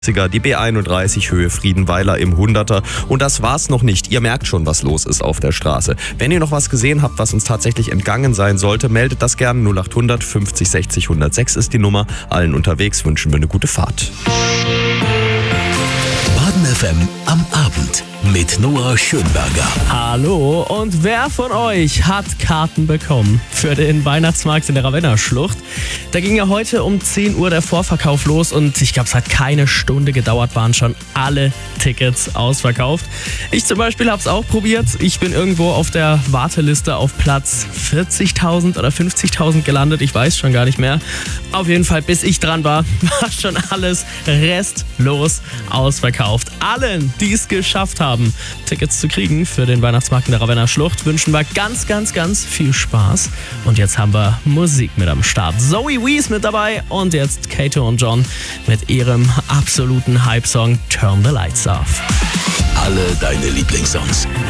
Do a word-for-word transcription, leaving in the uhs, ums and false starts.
Die B einunddreißig Höhe Friedenweiler im Hunderter. Und das war's noch nicht. Ihr merkt schon, was los ist auf der Straße. Wenn ihr noch was gesehen habt, was uns tatsächlich entgangen sein sollte, meldet das gerne. null acht hundert fünfzig sechzig hundertsechs ist die Nummer. Allen unterwegs wünschen wir eine gute Fahrt. Baden F M am Abend mit Noah Schönberger. Hallo, und wer von euch hat Karten bekommen für den Weihnachtsmarkt in der Ravenna-Schlucht? Da ging ja heute um zehn Uhr der Vorverkauf los und ich glaube, es hat keine Stunde gedauert, waren schon alle Tickets ausverkauft. Ich zum Beispiel habe es auch probiert. Ich bin irgendwo auf der Warteliste auf Platz vierzigtausend oder fünfzigtausend gelandet. Ich weiß schon gar nicht mehr. Auf jeden Fall, bis ich dran war, war schon alles restlos ausverkauft. Allen, die es geschafft haben, Tickets zu kriegen für den Weihnachtsmarkt in der Ravenna Schlucht, wünschen wir ganz, ganz, ganz viel Spaß. Und jetzt haben wir Musik mit am Start. Zoe Wees mit dabei und jetzt Kato und John mit ihrem absoluten Hype-Song Turn the Lights Off. Alle deine Lieblingssongs.